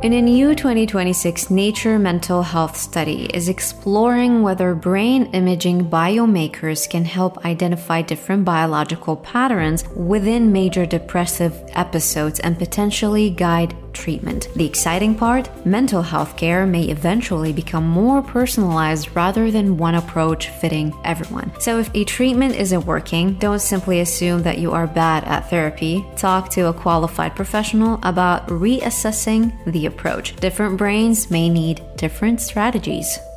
In a new 2026 Nature Mental Health study is exploring whether brain imaging biomarkers can help identify different biological patterns within major depressive episodes and potentially guide treatment. The exciting part, mental health care may eventually become more personalized rather than one approach fitting everyone. So if a treatment isn't working, don't simply assume that you are bad at therapy. Talk to a qualified professional about reassessing the approach. Different brains may need different strategies.